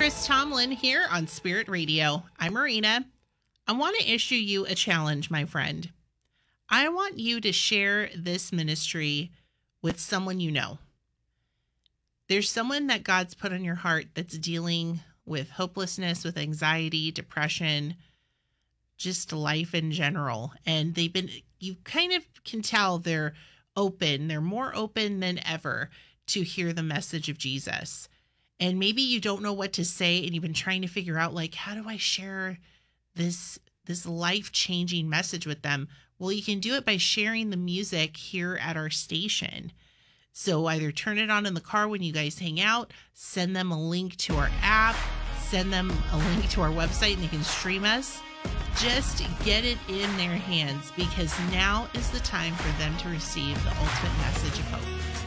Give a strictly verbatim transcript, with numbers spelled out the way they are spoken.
Chris Tomlin here on Spirit Radio. I'm Marina. I want to issue you a challenge, my friend. I want you to share this ministry with someone you know. There's someone that God's put on your heart that's dealing with hopelessness, with anxiety, depression, just life in general. And they've been, you kind of can tell they're open. They're more open than ever to hear the message of Jesus. And maybe you don't know what to say and you've been trying to figure out, like, how do I share this, this life-changing message with them? Well, you can do it by sharing the music here at our station. So either turn it on in the car when you guys hang out, send them a link to our app, send them a link to our website and they can stream us. Just get it in their hands, because now is the time for them to receive the ultimate message of hope.